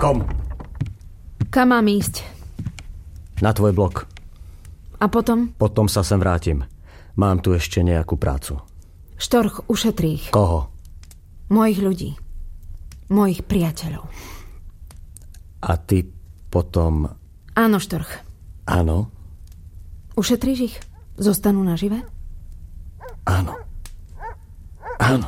Štorchom! Kam mám ísť? Na tvoj blok. A potom? Potom sa sem vrátim. Mám tu ešte nejakú prácu. Štorch ušetrí ich. Koho? Mojich ľudí. Mojich priateľov. A ty potom... Áno, Štorch. Áno? Ušetríš ich? Zostanú nažive? Áno. Áno.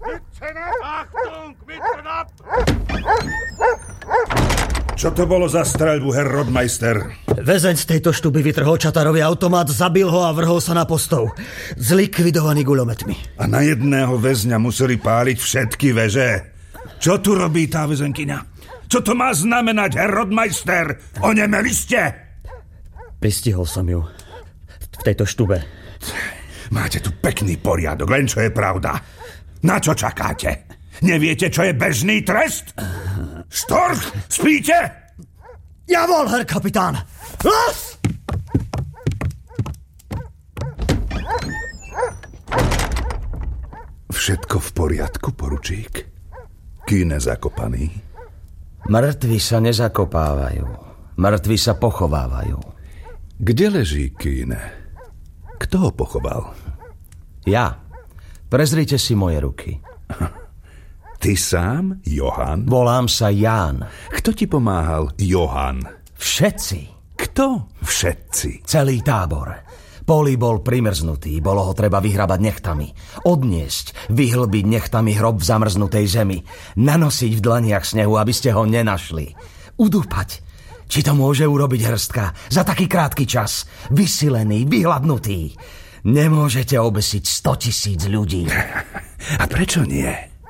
Čo to bolo za streľbu, Herr Rodmeister? Väzeň z tejto štuby vytrhol čatarový automat, zabil ho a vrhol sa na postov. Zlikvidovaný guľometmi. A na jedného väzňa museli páliť všetky veže. Čo tu robí tá väzenkyňa? Čo to má znamenať, Herr Rodmeister? Onemeli ste? Pristihol som ju. V tejto štube. Máte tu pekný poriadok, len čo je pravda. Na čo čakáte? Neviete, čo je bežný trest? Štorch, spíte? Javol, herr kapitán! Los! Všetko v poriadku, poručík? Kühne zakopaný? Mŕtvi sa nezakopávajú. Mŕtvi sa pochovávajú. Kde leží Kühne? Kto ho pochoval? Ja. Prezrite si moje ruky. Ty sám, Johan? Volám sa Ján. Kto ti pomáhal, Johan? Všetci. Kto všetci? Celý tábor. Poli bol primrznutý, bolo ho treba vyhrabať nechtami. Odniesť, vyhlbiť nechtami hrob v zamrznutej zemi. Nanosiť v dlaniach snehu, aby ste ho nenašli. Udúpať. Či to môže urobiť hrstka za taký krátky čas? Vysilený, vyhladnutý. Nemôžete obesiť 100 000 ľudí. A prečo nie?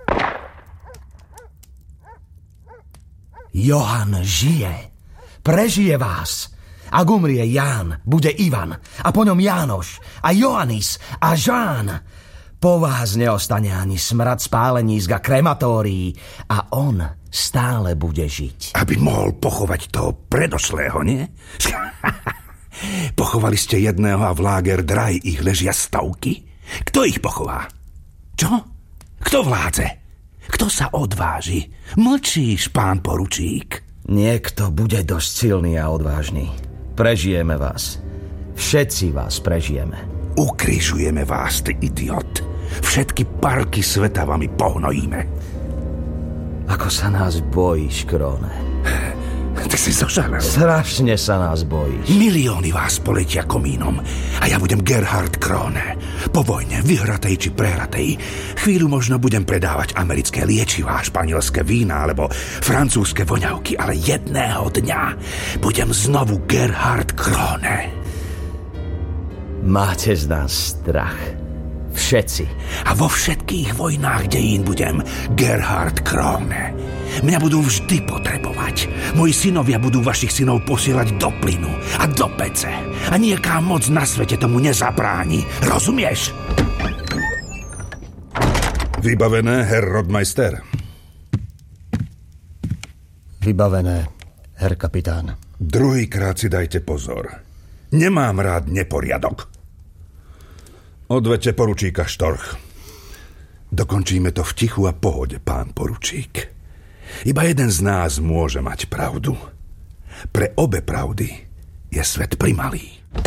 Johan žije. Prežije vás. Ak umrie Ján, bude Ivan. A po ňom Jánoš. A Joannis. A Žán. Po vás neostane ani smrad spálenísk a krematórií. A on stále bude žiť. Aby mohol pochovať toho predošlého, nie? Pochovali ste jedného a v Lager Drei ich ležia stovky? Kto ich pochová? Čo? Kto vládze? Kto sa odváži? Mlčíš, pán poručík. Niekto bude dosť silný a odvážny. Prežijeme vás. Všetci vás prežijeme. Ukrižujeme vás, ty idiot. Všetky parky sveta vami pohnojíme. Ako sa nás bojíš, Króne. Ty si zožalel. Strašne sa nás bojíš. Milióny vás poletia komínom a ja budem Gerhard Krone. Po vojne, vyhratej či prehratej, chvíľu možno budem predávať americké liečivá, španielské vína alebo francúzske voňavky, ale jedného dňa budem znovu Gerhard Krone. Máte z nás strach. Všetci. A vo všetkých vojnách dejín budem Gerhard Krone. Mňa budú vždy potrebovať. Moji synovia budú vašich synov posielať do plynu a do pece. A nieká moc na svete tomu nezabráni. Rozumieš? Vybavené, Herr Rodmeister. Vybavené, herr kapitán. Druhýkrát si dajte pozor. Nemám rád neporiadok. Odvete poručíka Štorch. Dokončíme to v tichu a pohode, pán poručík. Iba jeden z nás môže mať pravdu. Pre obe pravdy je svet primalý.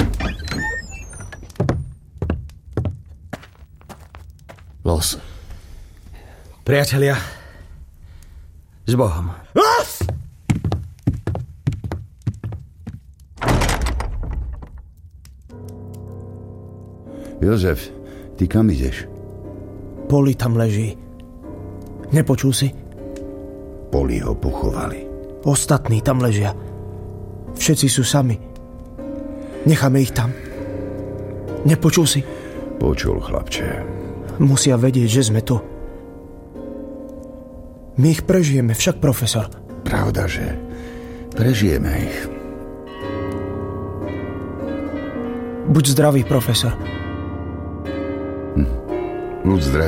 Los. Priatelia, s Bohom. Los! Jozef, ty kam ideš? Poli tam leží. Nepočul si? Poli ho pochovali. Ostatní tam ležia. Všetci sú sami. Necháme ich tam. Nepočul si? Počul, chlapče. Musia vedieť, že sme tu. My ich prežijeme, však, profesor. Pravda, že prežijeme ich. Buď zdravý, profesor. Buď zdravý.